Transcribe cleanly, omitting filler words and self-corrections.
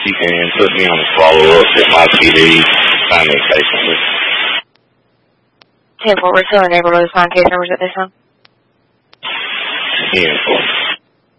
You can put me on a follow-up at my PD. Find me a case number. 10-4, we're still unable to find case numbers at this time. 10-4.